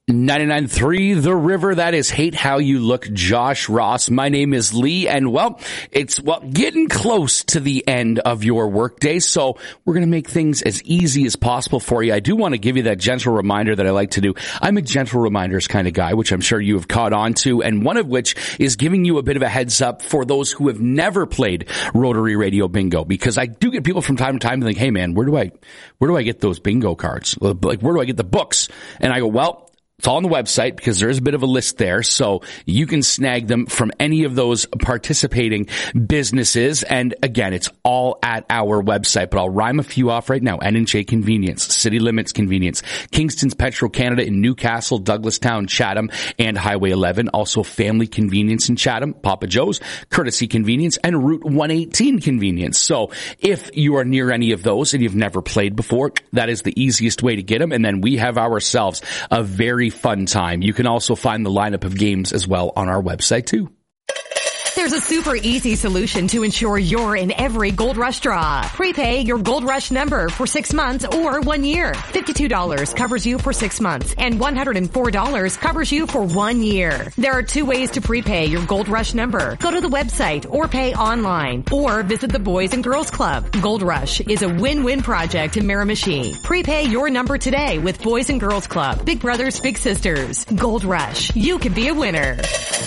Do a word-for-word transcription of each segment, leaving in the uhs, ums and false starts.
ninety-nine point three The River. That is Hate How You Look, Josh Ross. My name is Lee, and well, it's well getting close to the end of your workday, so we're going to make things as easy as possible for you. I do want to give you that gentle reminder that I like to do. I'm a gentle reminders kind of guy, which I'm sure you have caught on to, and one of which is giving you a bit of a heads up for those who have never played Rotary Radio Bingo, because I do get people from time to time to think, hey man, where do I, where do I get those bingo cards? Like, where do I get the books? And I go, well, it's all on the website because there is a bit of a list there, so you can snag them from any of those participating businesses. And again, it's all at our website, but I'll rhyme a few off right now. N and J Convenience, City Limits Convenience, Kingston's Petro Canada in Newcastle, Douglastown, Chatham, and Highway eleven. Also Family Convenience in Chatham, Papa Joe's, Courtesy Convenience, and Route one eighteen Convenience. So if you are near any of those and you've never played before, that is the easiest way to get them. And then we have ourselves a very fun time. You can also find the lineup of games as well on our website too. There's a super easy solution to ensure you're in every Gold Rush draw. Prepay your Gold Rush number for six months or one year. fifty-two dollars covers you for six months and one hundred four dollars covers you for one year. There are two ways to prepay your Gold Rush number. Go to the website or pay online or visit the Boys and Girls Club. Gold Rush is a win-win project in Miramichi. Prepay your number today with Boys and Girls Club. Big Brothers, Big Sisters. Gold Rush. You can be a winner.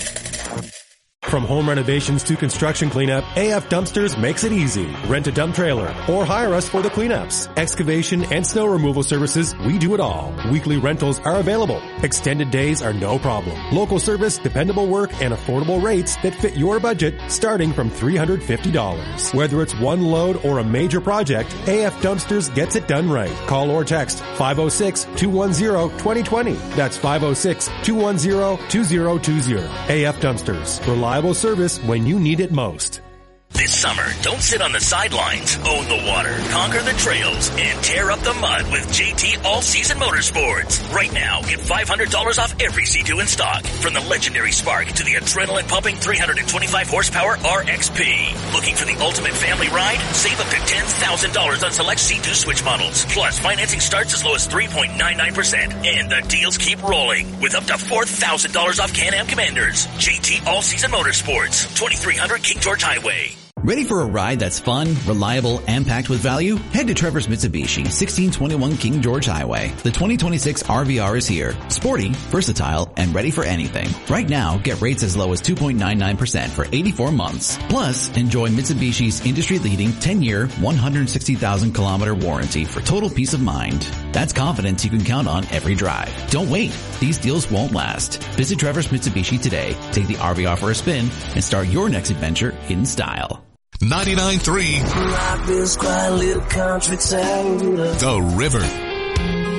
From home renovations to construction cleanup, A F Dumpsters makes it easy. Rent a dump trailer or hire us for the cleanups. Excavation and snow removal services, we do it all. Weekly rentals are available. Extended days are no problem. Local service, dependable work, and affordable rates that fit your budget starting from three hundred fifty dollars. Whether it's one load or a major project, A F Dumpsters gets it done right. Call or text five oh six, two one zero, two oh two oh. That's five oh six, two one zero, two oh two oh. A F Dumpsters. Reliable service when you need it most. This summer, don't sit on the sidelines. Own the water, conquer the trails, and tear up the mud with J T All-Season Motorsports. Right now, get five hundred dollars off every C two in stock. From the legendary Spark to the adrenaline-pumping three hundred twenty-five horsepower R X P. Looking for the ultimate family ride? Save up to ten thousand dollars on select C two Switch models. Plus, financing starts as low as three point nine nine percent. And the deals keep rolling with up to four thousand dollars off Can-Am Commanders. J T All-Season Motorsports, twenty-three hundred King George Highway. Ready for a ride that's fun, reliable, and packed with value? Head to Trevor's Mitsubishi, sixteen twenty-one King George Highway. The twenty twenty-six R V R is here. Sporty, versatile, and ready for anything. Right now, get rates as low as two point nine nine percent for eighty-four months. Plus, enjoy Mitsubishi's industry-leading ten-year, one hundred sixty thousand kilometer warranty for total peace of mind. That's confidence you can count on every drive. Don't wait. These deals won't last. Visit Trevor's Mitsubishi today. Take the R V R for a spin and start your next adventure in style. ninety-nine point three The River.